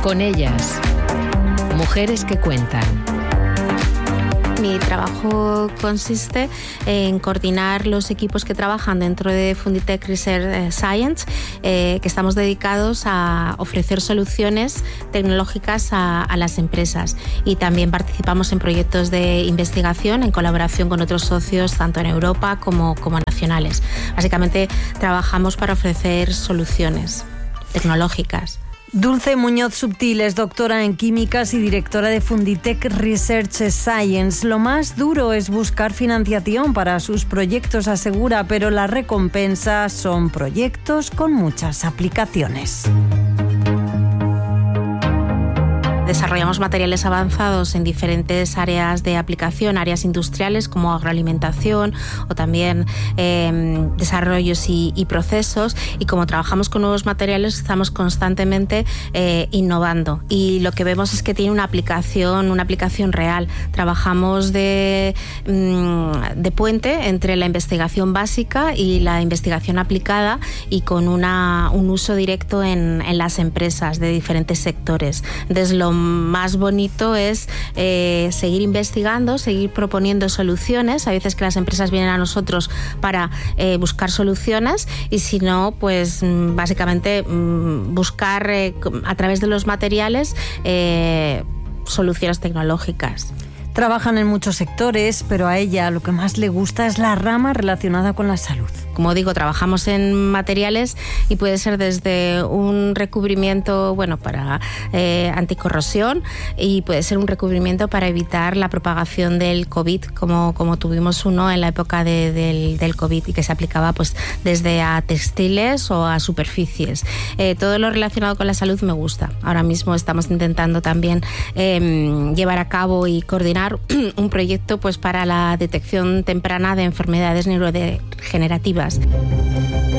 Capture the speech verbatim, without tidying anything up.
Con ellas, mujeres que cuentan. Mi trabajo consiste en coordinar los equipos que trabajan dentro de Funditech Research Science, eh, que estamos dedicados a ofrecer soluciones tecnológicas a, a las empresas, y también participamos en proyectos de investigación en colaboración con otros socios tanto en Europa como, como nacionales. Básicamente trabajamos para ofrecer soluciones tecnológicas. Dulce Muñoz Subtil es doctora en químicas y directora de Funditech Research Science. Lo más duro es buscar financiación para sus proyectos, asegura, pero la recompensa son proyectos con muchas aplicaciones. Desarrollamos materiales avanzados en diferentes áreas de aplicación, áreas industriales como agroalimentación o también eh, desarrollos y, y procesos, y como trabajamos con nuevos materiales estamos constantemente eh, innovando, y lo que vemos es que tiene una aplicación, una aplicación real. Trabajamos de, de puente entre la investigación básica y la investigación aplicada, y con una, un uso directo en, en las empresas de diferentes sectores. Desde lo más bonito es eh, seguir investigando, seguir proponiendo soluciones. A veces que las empresas vienen a nosotros para eh, buscar soluciones, y si no, pues básicamente buscar eh, a través de los materiales eh, soluciones tecnológicas. Trabajan en muchos sectores, pero a ella lo que más le gusta es la rama relacionada con la salud. Como digo, trabajamos en materiales y puede ser desde un recubrimiento, bueno, para eh, anticorrosión, y puede ser un recubrimiento para evitar la propagación del COVID, como, como tuvimos uno en la época de, del, del COVID, y que se aplicaba pues desde a textiles o a superficies. Eh, todo lo relacionado con la salud me gusta. Ahora mismo estamos intentando también eh, llevar a cabo y coordinar un proyecto pues para la detección temprana de enfermedades neurodegenerativas.